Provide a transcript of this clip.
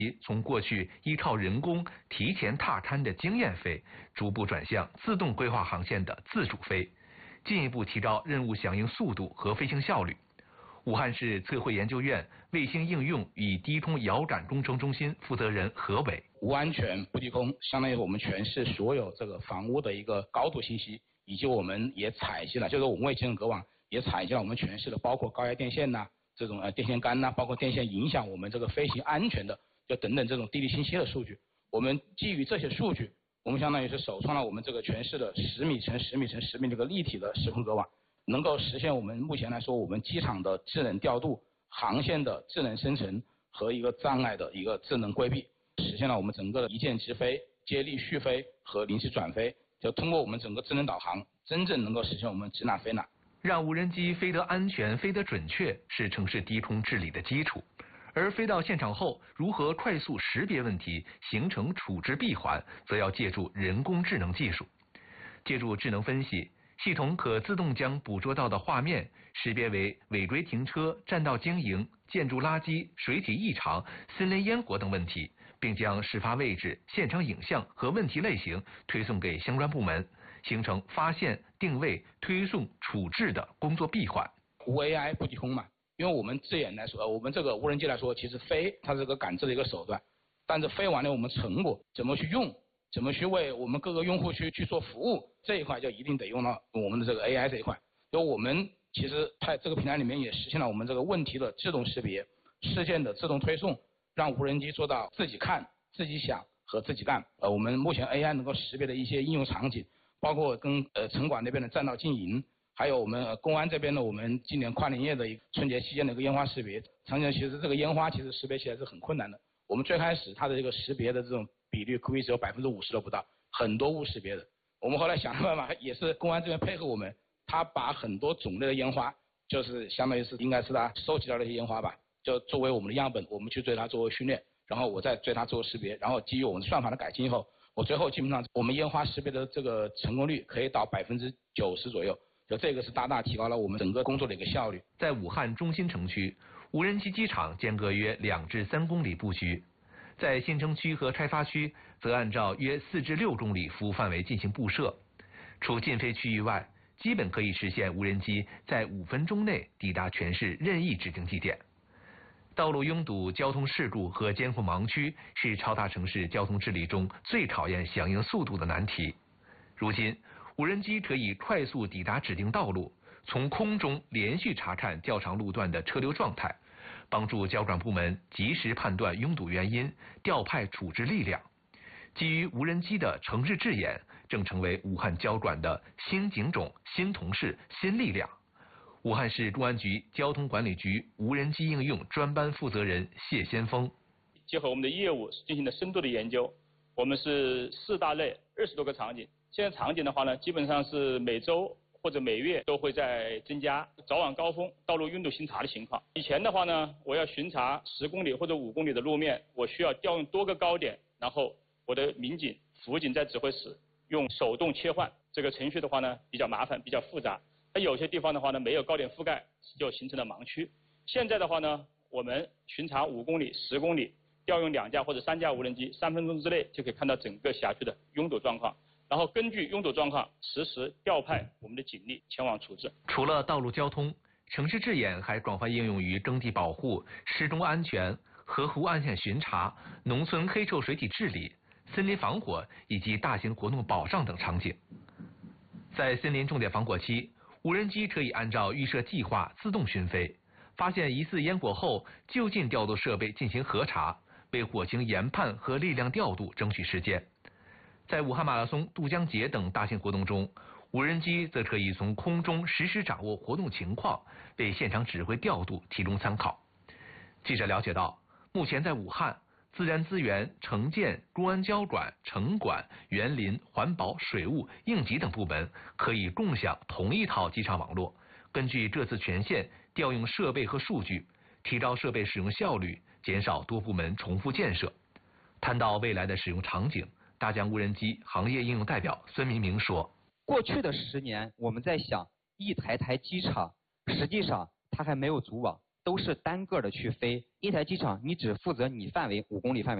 从过去依靠人工提前踏勘的经验飞，逐步转向自动规划航线的自主飞，进一步提高任务响应速度和飞行效率。武汉市测绘研究院卫星应用与低空遥感工程中心负责人何伟： 无安全不低空，相当于我们全市所有这个房屋的一个高度信息，以及我们也采集了，就是我们为集成隔网也采集了我们全市的包括高压电线呐、这种电线杆呐、包括电线影响我们这个飞行安全的，就等等这种地理信息的数据。我们基于这些数据，我们相当于是首创了我们这个全市的10米乘10米乘10米这个立体的时空隔网。能够实现我们目前来说，我们机场的智能调度、航线的智能生成和一个障碍的一个智能规避，实现了我们整个的一键直飞、接力续飞和临时转飞。就通过我们整个智能导航，真正能够实现我们指哪飞哪。 让无人机飞得安全、飞得准确，是城市低空治理的基础。而飞到现场后，如何快速识别问题，形成处置闭环，则要借助人工智能技术。借助智能分析，系统可自动将捕捉到的画面识别为违规停车、占道经营、建筑垃圾、水体异常、森林烟火等问题，并将事发位置、现场影像和问题类型推送给相关部门，形成发现、定位、推送、处置的工作闭环。 无 AI 不低空嘛，因为我们字眼来说，我们这个无人机来说，其实飞它是个感知的一个手段，但是飞完了我们成果怎么去用？怎么去为我们各个用户去做服务，这一块就一定得用到我们的这个 AI 这一块。就我们其实在这个平台里面也实现了我们这个问题的自动识别、事件的自动推送，让无人机做到自己看、自己想和自己干。我们目前 AI 能够识别的一些应用场景，包括跟城管那边的占道经营，还有我们公安这边的我们今年跨年夜的春节期间的一个烟花识别。常见其实这个烟花其实识别起来是很困难的。我们最开始它的这个识别的这种比率估计只有50%都不到，很多误识别的。我们后来想了办法，也是公安这边配合我们，他把很多种类的烟花，就是相当于是应该是他收集到的一些烟花吧，就作为我们的样本，我们去对它作为训练，然后我再对它做识别，然后基于我们算法的改进以后，我最后基本上我们烟花识别的这个成功率可以到90%左右，就这个是大大提高了我们整个工作的一个效率。 在武汉中心城区，无人机机场间隔约2至3公里布局。在新城区和开发区，则按照约4至6公里服务范围进行布设。除禁飞区域外，基本可以实现无人机在5分钟内抵达全市任意指定地点。道路拥堵、交通事故和监控盲区是超大城市交通治理中最考验响应速度的难题。如今，无人机可以快速抵达指定道路，从空中连续查看较长路段的车流状态，帮助交管部门及时判断拥堵原因，调派处置力量。基于无人机的城市智眼，正成为武汉交管的新警种、新同事、新力量。武汉市公安局交通管理局无人机应用专班负责人谢先锋： 结合我们的业务进行了深度的研究，我们是4大类20多个场景。现在场景的话呢，基本上是每周或者每月都会在增加早晚高峰道路拥堵巡查的情况。以前的话呢，我要巡查10公里或者5公里的路面，我需要调用多个高点，然后我的民警、辅警在指挥室用手动切换，这个程序的话呢比较麻烦，比较复杂。那有些地方的话呢没有高点覆盖，就形成了盲区。现在的话呢，我们巡查5公里、10公里，调用2架或者3架无人机，3分钟之内就可以看到整个辖区的拥堵状况。然后根据拥堵状况实时调派我们的警力前往处置。 除了道路交通，城市智眼还广泛应用于征地保护、施工安全、河湖岸线巡查、农村黑臭水体治理、森林防火以及大型活动保障等场景。在森林重点防火期，无人机可以按照预设计划自动巡飞，发现疑似烟火后就近调度设备进行核查，为火情研判和力量调度争取时间。在武汉马拉松、渡江节等大型活动中，无人机则可以从空中实时掌握活动情况，为现场指挥调度提供参考。记者了解到，目前在武汉，自然资源、城建、公安交管、城管、园林、环保、水务、应急等部门可以共享同一套机场网络，根据这次权限调用设备和数据，提高设备使用效率，减少多部门重复建设。谈到未来的使用场景，大疆无人机行业应用代表孙明明说： 过去的10年，我们在想一台台机场，实际上它还没有组网， 都是单个的去飞，一台机场你只负责你范围5公里范围。